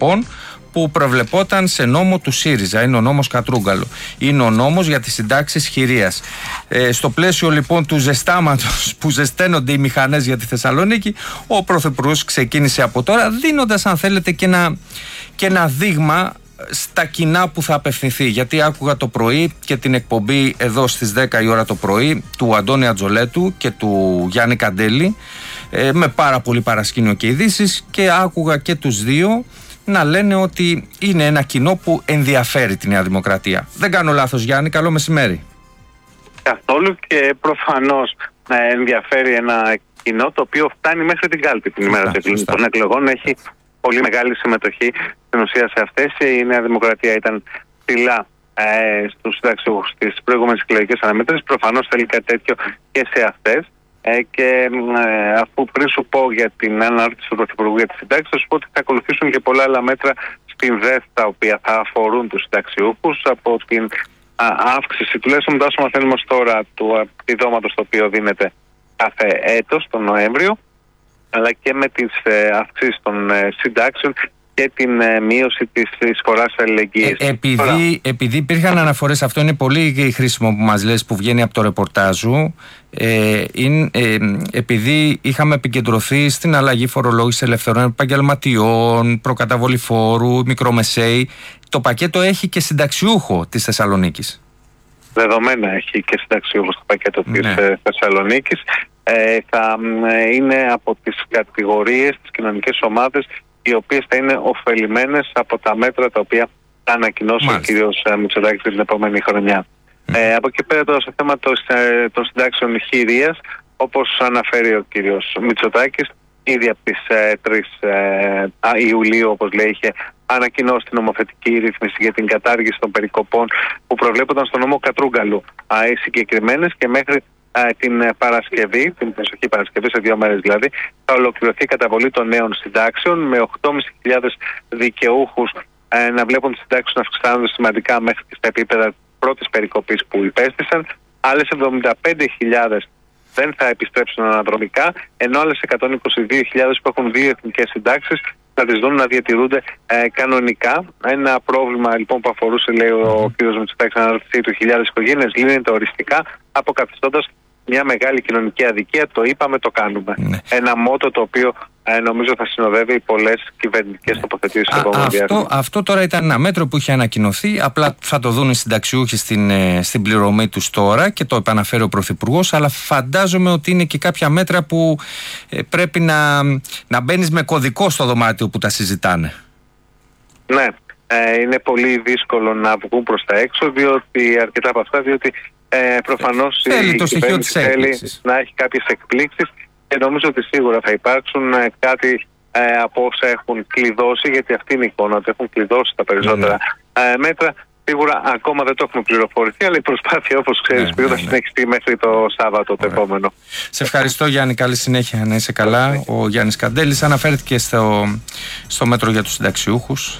περικοπών που προβλεπόταν σε νόμο του ΣΥΡΙΖΑ. Είναι ο νόμος Κατρούγκαλου. Είναι ο νόμος για τις συντάξεις χειρίας. Στο πλαίσιο λοιπόν του ζεστάματος που ζεσταίνονται οι μηχανές για τη Θεσσαλονίκη, ο Πρωθυπουργός ξεκίνησε από τώρα, δίνοντας, αν θέλετε, και ένα δείγμα στα κοινά που θα απευθυνθεί. Γιατί άκουγα το πρωί και την εκπομπή εδώ στις 10 η ώρα το πρωί του Αντώνη Ατζολέτου και του Γιάννη Καντέλη, με πάρα πολύ παρασκήνιο και ειδήσεις, και άκουγα και τους δύο να λένε ότι είναι ένα κοινό που ενδιαφέρει τη Νέα Δημοκρατία. Δεν κάνω λάθος, Γιάννη? Καλό μεσημέρι. Καθόλου, και προφανώς ενδιαφέρει ένα κοινό το οποίο φτάνει μέχρι την κάλπη την ημέρα των εκλογών. Έχει πολύ μεγάλη συμμετοχή στην ουσία σε αυτές. Η Νέα Δημοκρατία ήταν ψηλά στους συνταξιούχους στις προηγούμενες εκλογικές αναμέτρησεις. Προφανώς θέλει κάτι τέτοιο και σε αυτές. Και αφού πριν σου πω για την ανάρτηση του Πρωθυπουργού για τη συντάξη, θα σου πω ότι θα ακολουθήσουν και πολλά άλλα μέτρα στην ΔΕΘ τα οποία θα αφορούν τους συνταξιούχους, από την αύξηση τουλάχιστον μετά όσο μαθαίνουμε τώρα του επιδόματος το οποίο δίνεται κάθε έτος τον Νοέμβριο, αλλά και με τις αυξήσεις των συντάξεων και την μείωση της εισφοράς αλληλεγγύης. Επειδή υπήρχαν αναφορές, αυτό είναι πολύ χρήσιμο που μας λες, που βγαίνει από το ρεπορτάζ σου, επειδή είχαμε επικεντρωθεί στην αλλαγή φορολόγησης ελευθερών επαγγελματιών, προκαταβολή φόρου, μικρομεσαίοι, το πακέτο έχει και συνταξιούχο της Θεσσαλονίκης. Δεδομένα έχει και συνταξιούχο στο πακέτο της Θεσσαλονίκης. Θα είναι από τις κατηγορίες, τις κοινωνικές ομάδες, οι οποίες θα είναι ωφελημένες από τα μέτρα τα οποία θα ανακοινώσει ο κύριος Μητσοτάκης την επόμενη χρονιά. Από εκεί πέρα τώρα στο θέμα των συντάξεων χειρίας, όπως αναφέρει ο κύριος Μητσοτάκης, ήδη από τις 3 Ιουλίου, όπως λέει, είχε ανακοινώσει την νομοθετική ρύθμιση για την κατάργηση των περικοπών που προβλέπονταν στο νόμο Κατρούγκαλου. Οι συγκεκριμένες, και μέχρι την Παρασκευή, την προσεχή Παρασκευή, σε 2 μέρες δηλαδή, θα ολοκληρωθεί η καταβολή των νέων συντάξεων, με 8.500 δικαιούχους να βλέπουν τις συντάξεις να αυξάνονται σημαντικά μέχρι και στα επίπεδα πρώτης περικοπής που υπέστησαν. Άλλες 75.000 δεν θα επιστρέψουν αναδρομικά, ενώ άλλες 122.000 που έχουν 2 εθνικές συντάξεις θα τις δουν να διατηρούνται κανονικά. Ένα πρόβλημα λοιπόν που αφορούσε, λέει ο κ. Μητσοτάκης, ανάρτησή του χιλιάδες οικογένειες, λύνεται οριστικά, αποκαθιστώντας μια μεγάλη κοινωνική αδικία. Το είπαμε, το κάνουμε. Ένα μότο το οποίο νομίζω θα συνοδεύει πολλές κυβερνητικές τοποθετήσεις στο επόμενο διάστημα. Αυτό τώρα ήταν ένα μέτρο που είχε ανακοινωθεί. Απλά θα το δουν οι συνταξιούχοι στην πληρωμή τους τώρα, και το επαναφέρει ο Πρωθυπουργός. Αλλά φαντάζομαι ότι είναι και κάποια μέτρα που πρέπει να μπαίνεις με κωδικό στο δωμάτιο που τα συζητάνε. Ναι. Είναι πολύ δύσκολο να βγουν προς τα έξω, διότι αρκετά από αυτά, διότι προφανώς θέλει το στοιχείο της έκπληξης, να έχει κάποιες εκπλήξεις, και νομίζω ότι σίγουρα θα υπάρξουν κάτι από όσα έχουν κλειδώσει, γιατί αυτή είναι η εικόνα, ότι έχουν κλειδώσει τα περισσότερα μέτρα. Σίγουρα ακόμα δεν το έχουμε πληροφορηθεί, αλλά η προσπάθεια, όπως ξέρεις, θα συνεχιστεί μέχρι το Σάββατο το επόμενο. Σε ευχαριστώ, Γιάννη. Καλή συνέχεια, να είσαι καλά. Ο Γιάννης Καντέλης αναφέρθηκε στο μέτρο για τους συνταξιούχους,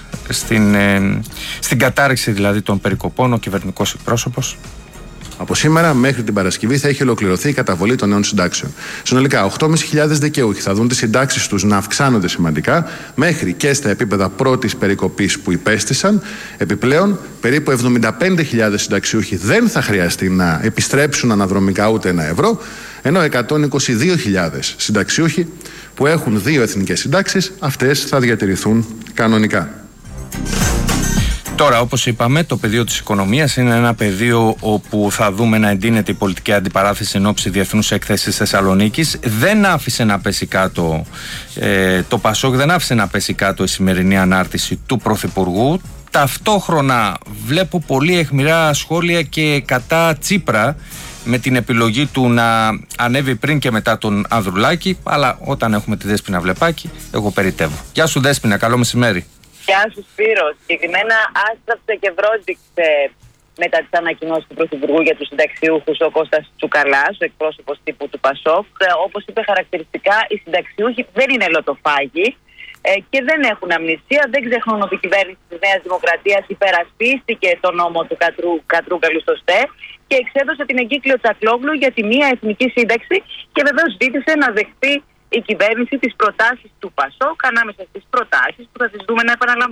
στην κατάρριξη δηλαδή των περικοπών, ο κυβερνητικός εκπρόσωπος. Από σήμερα μέχρι την Παρασκευή θα έχει ολοκληρωθεί η καταβολή των νέων συντάξεων. Συνολικά, 8.500 δικαιούχοι θα δουν τις συντάξεις τους να αυξάνονται σημαντικά, μέχρι και στα επίπεδα πρώτης περικοπής που υπέστησαν. Επιπλέον, περίπου 75.000 συνταξιούχοι δεν θα χρειαστεί να επιστρέψουν αναδρομικά ούτε €1, ενώ 122.000 συνταξιούχοι που έχουν 2 εθνικές συντάξεις, αυτές θα διατηρηθούν κανονικά. Τώρα, όπως είπαμε, το πεδίο της οικονομίας είναι ένα πεδίο όπου θα δούμε να εντείνεται η πολιτική αντιπαράθεση εν ώψη διεθνούς έκθεσης Θεσσαλονίκης. Δεν άφησε να πέσει κάτω το Πασόκ, δεν άφησε να πέσει κάτω η σημερινή ανάρτηση του Πρωθυπουργού. Ταυτόχρονα βλέπω πολύ αιχμηρά σχόλια και κατά Τσίπρα, με την επιλογή του να ανέβει πριν και μετά τον Ανδρουλάκη, αλλά όταν έχουμε τη Δέσποινα Βλεπάκη, εγώ περιτεύω. Γεια σου, Δέσποινα, καλό μεσημέρι. Γεια σου, Σπύρο. Συγκεκριμένα άστραψε και βρόντιξε μετά τις ανακοινώσεις του Πρωθυπουργού για τους συνταξιούχους ο Κώστας Τσουκαλάς, ο εκπρόσωπος τύπου του Πασόκ. Όπως είπε χαρακτηριστικά, οι συνταξιούχοι δεν είναι λοτοφάγοι και δεν έχουν αμνηστία. Δεν ξεχνούν ότι η κυβέρνηση της Νέας Δημοκρατίας υπερασπίστηκε τον νόμο του Κατρούγκαλου στο ΣΤΕ και εξέδωσε την εγκύκλιο Τσακλόγλου για τη μία εθνική σύνταξη, και βεβαίως ζήτησε να δεχτεί η κυβέρνηση τις προτάσεις του Πασόκ, ανάμεσα στις προτάσεις που θα τις δούμε να επαναλαμβάνουν